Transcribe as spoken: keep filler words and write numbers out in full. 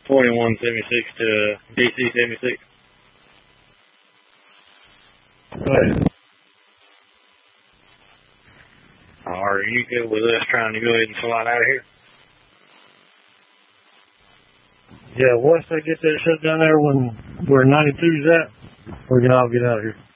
twenty-one seventy-six to D C seventy-six. Go ahead. Are you good with us trying to go ahead and slide out of here? Yeah, once they get that shut down there when where ninety-two's at, we can all get out of here.